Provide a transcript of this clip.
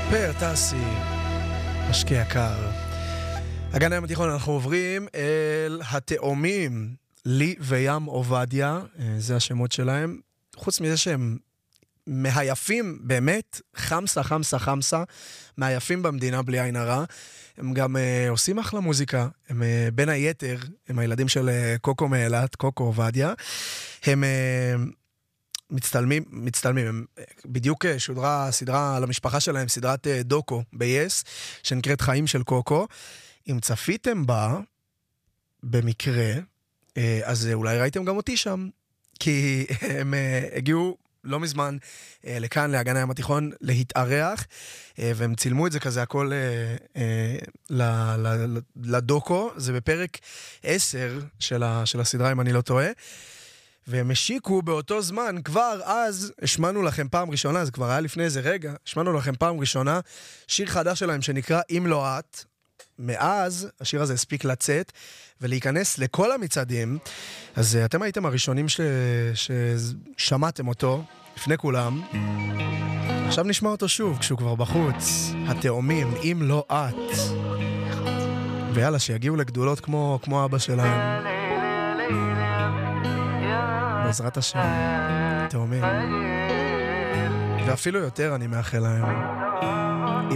פר טסי, משקיע יקר. הגן הים התיכון, אנחנו עוברים אל התאומים, לי וים עובדיה, זה השמות שלהם. חוץ מזה שהם מהיפים, באמת, חמסה, מהיפים במדינה בלי עין הרע. הם גם עושים אחלה מוזיקה, הם בין היתר, הם הילדים של קוקו מאילת, קוקו עובדיה. הם מצטלמים, הם בדיוק שודרה סדרה למשפחה שלהם, סדרת דוקו ב-yes, שנקראת חיים של קוקו. אם צפיתם בה, במקרה, אז אולי ראיתם גם אותי שם, כי הם הגיעו לא מזמן לכאן, להגן הים התיכון, להתארח, והם צילמו את זה כזה הכל לדוקו, זה בפרק 10 של הסדרה, אם אני לא טועה, והם השיקו באותו זמן, כבר אז השמענו לכם פעם ראשונה, זה כבר היה לפני איזה רגע, השמענו לכם פעם ראשונה, שיר חדש שלהם שנקרא אם לא את. מאז השיר הזה הספיק לצאת ולהיכנס לכל המצעדים, אז אתם הייתם הראשונים ששמעתם אותו לפני כולם. עכשיו נשמע אותו שוב כשהוא כבר בחוץ, התאומים אם לא את, ויאללה שיגיעו לגדולות כמו אבא שלהם, בעזרת השם, תאומים, ואפילו יותר אני מאחל להם.